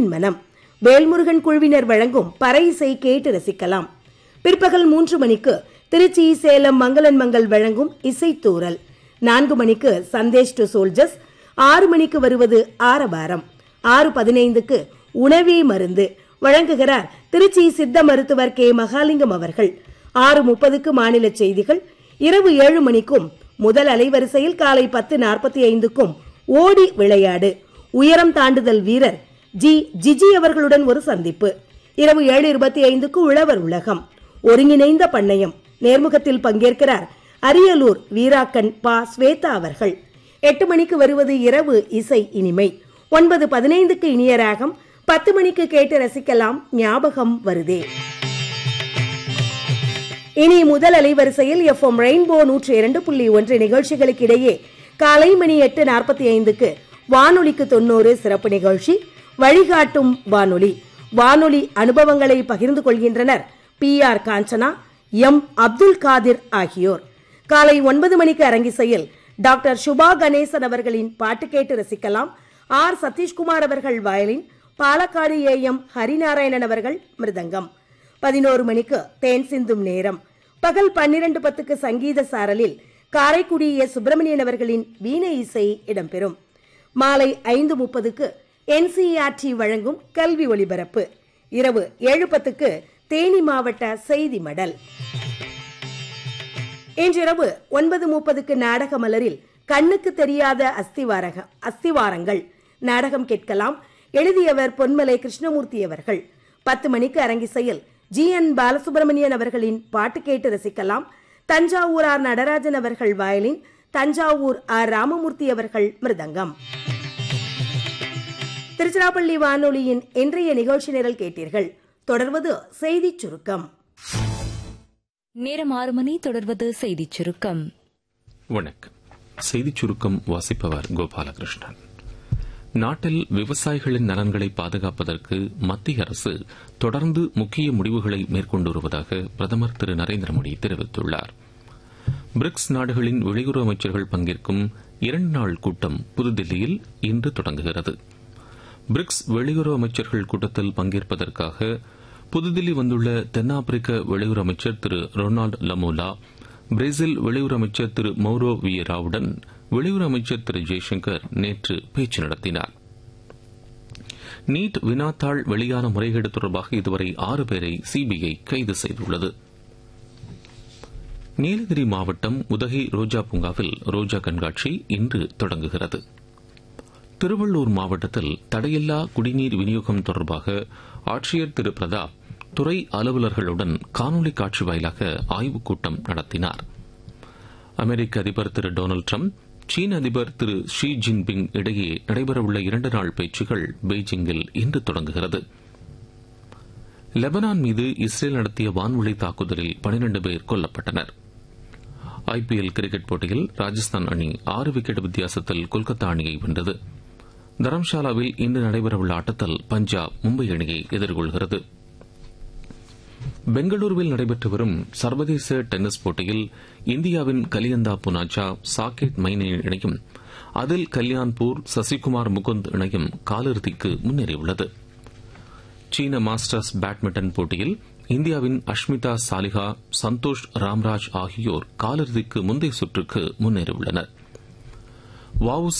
மண்ணின் மனம் வேல்முருகன் குழுவினர் வழங்கும் பறை இசை கேட்டு ரசிக்கலாம். பிற்பகல் 3 மணிக்கு திருச்சி சேலம் மங்களன் மங்கள் வழங்கும் இசைத்தூரல். 4 மணிக்கு சந்தேஷ் டு சோல்ஜர்ஸ். 6 மணிக்கு வருவது ஆரவாரம். 6:15க்கு உணவே மருந்து வழங்குகிறார் திருச்சி சித்த மருத்துவர் கே மகாலிங்கம் அவர்கள். 6:30க்கு மாநில செய்திகள். இரவு 7 மணிக்கும் முதல் அலைவரிசையில் காலை 10:45க்கும் ஓடி விளையாடு உயரம் தாண்டுதல் வீரர் ஜிஜி அவர்களுடன் ஒரு சந்திப்பு. இரவு 7:25க்கு உழவர் உலகம் ஒருங்கிணைந்த பண்ணையம் நேர்முகத்தில் பங்கேற்கிறார் அரியலூர் வீராக்கன் பா ஸ்வேதா அவர்கள். 8 மணிக்கு வருவது இரவு இசை இனிமை. 9:15க்கு இனிய ராகம். 10 மணிக்கு கேட்டு ரசிக்கலாம் ஞாபகம் வருதே. இனி முதல் அலைவரிசையில் எஃப்எம் ரெயின்போ 102.1 நிகழ்ச்சிகளுக்கு இடையே காலை மணி 8:45க்கு வானொலிக்கு 90 சிறப்பு நிகழ்ச்சி வழிகாட்டும் வானொலி. வானொலி அனுபவங்களை பகிர்ந்து கொள்கின்றனர் PR காஞ்சனா, எம் அப்துல் காதிர் ஆகியோர். காலை 9 மணிக்கு அரங்கிசையில் டாக்டர் சுபா கணேசன் அவர்களின் பாட்டு கேட்டு ரசிக்கலாம். ஆர் சதீஷ்குமார் அவர்கள் வயலின், பாலக்காடு AM ஹரிநாராயணன் அவர்கள் மிருதங்கம். 11 மணிக்கு தேன் சிந்தும் நேரம். பகல் 12:10க்கு சங்கீத சாரலில் காரைக்குடி சுப்பிரமணியன் அவர்களின் வீணை இசை இடம்பெறும். மாலை 5:30க்கு NCERT வழங்கும் கல்வி ஒலிபரப்பு. இரவு 7:10க்கு தேனி மாவட்ட செய்தி மடல். இன்றிரவு 9:30க்கு நாடக மலரில் கண்ணுக்கு தெரியாத அஸ்திவாரங்கள் நாடகம் கேட்கலாம். எழுதியவர் பொன்மலை கிருஷ்ணமூர்த்தி அவர்கள். 10 மணிக்கு அரங்கிசையில் GN பாலசுப்ரமணியன் அவர்களின் பாட்டு கேட்டு ரசிக்கலாம். தஞ்சாவூர் ஆர் நடராஜன் அவர்கள் வயலின், தஞ்சாவூர் ஆர் ராமமூர்த்தி அவர்கள் மிருதங்கம். திருச்சிராப்பள்ளி வானொலியின் இன்றைய நிகழ்ச்சி நிரல் கேட்டீர்கள். தொடர்வது செய்தி சுருக்கம். நேரம் 6 மணி. தொடர்வது செய்தி சுருக்கம். வணக்கம். செய்தி சுருக்கம் வாசிப்பவர் கோபாலகிருஷ்ணன். நாட்டில் விவசாயிகளின் நலன்களை பாதுகாப்பதற்கு மத்திய அரசு தொடர்ந்து முக்கிய முடிவுகளை மேற்கொண்டு வருவதாக பிரதமர் திரு நரேந்திர மோடி தெரிவித்துள்ளார். பிரிக்ஸ் நாடுகளின் வெளியுறவு அமைச்சர்கள் பங்கேற்கும் 2 நாள் கூட்டம் புதுதில்லியில் இன்று தொடங்குகிறது. பிரிக்ஸ் வெளியுறவு அமைச்சர்கள் கூட்டத்தில் பங்கேற்பதற்காக புதுதில்லி வந்துள்ள தென்னாப்பிரிக்க வெளியுறவு அமைச்சர் திரு ரொனால்டு லமோலா, பிரேசில் வெளியுறவு அமைச்சர் திரு மௌரோ வியராவுடன் வெளியுறவு அமைச்சர் திரு ஜெய்சங்கர் நேற்று பேச்சு நடத்தினார். நீட் வினாத்தாள் வெளியான முறைகேடு தொடர்பாக இதுவரை 6 பேரை சிபிஐ கைது செய்துள்ளது. நீலகிரி மாவட்டம் உதகை ரோஜா பூங்காவில் ரோஜா கண்காட்சி இன்று தொடங்குகிறது. திருவள்ளூர் மாவட்டத்தில் தடையில்லா குடிநீர் விநியோகம் தொடர்பாக ஆட்சியர் திரு பிரதாப் துறை அலுவலர்களுடன் காணொலி காட்சி வாயிலாக ஆய்வுக் கூட்டம் நடத்தினார். அமெரிக்க அதிபர் திரு டொனால்டு டிரம்ப், சீன அதிபர் திரு ஷி ஜின்பிங் இடையே நடைபெறவுள்ள 2 நாள் பேச்சுகள் பெய்ஜிங்கில் இன்று தொடங்குகிறது. லெபனான் மீது இஸ்ரேல் நடத்திய வான்வழி தாக்குதலில் 12 பேர் கொல்லப்பட்டனர். IPL கிரிக்கெட் போட்டியில் ராஜஸ்தான் அணி 6 விக்கெட் வித்தியாசத்தில் கொல்கத்தா அணியை வென்றது. தரம்ஷாலாவில் இன்று நடைபெறவுள்ள ஆட்டத்தில் பஞ்சாப் மும்பை அணியை எதிர்கொள்கிறது. பெங்களூருவில் நடைபெற்று வரும் சர்வதேச டென்னிஸ் போட்டியில் இந்தியாவின் கலியந்தா புனாச்சா சாகேட் மைனே இணையும், அதில் கல்யாண்பூர் சசிகுமார் முகுந்த் இணையும் காலிறுதிக்கு முன்னேறியுள்ளது. சீன மாஸ்டர்ஸ் பேட்மிண்டன் போட்டியில் இந்தியாவின் அஷ்மிதா சாலிஹா, சந்தோஷ் ராம்ராஜ் ஆகியோர் காலிறுதிக்கு முந்தைய சுற்றுக்கு முன்னேறியுள்ளனர்.